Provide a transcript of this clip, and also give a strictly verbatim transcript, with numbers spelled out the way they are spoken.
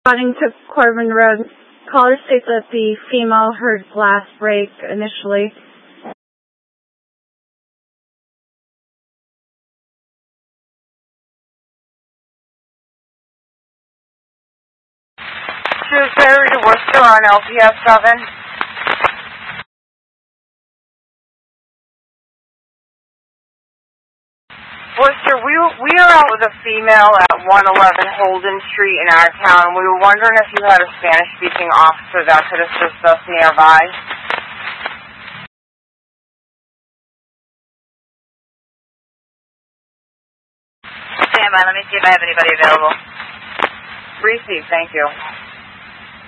Running to Corbin Road. Caller states that the female heard glass break initially. Shrewsbury to Worcester on L P S seven. Worcester, we, we are out with a female at one eleven Holden Street in our town. We were wondering if you had a Spanish-speaking officer that could assist us nearby. Stand by, let me see if I have anybody available. Receive, thank you.